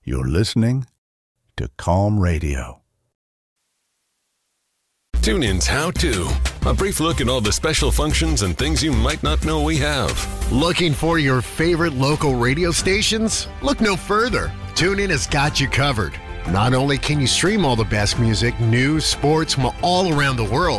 You're listening to Calm Radio. TuneIn's How To. A brief look at all the special functions and things you might not know we have. Looking for your favorite local radio stations? Look no further. TuneIn has got you covered. Not only can you stream all the best music, news, sports from all around the world,